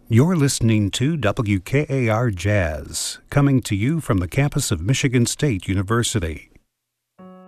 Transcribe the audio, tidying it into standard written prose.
You're listening to WKAR Jazz, coming to you from the campus of Michigan State University.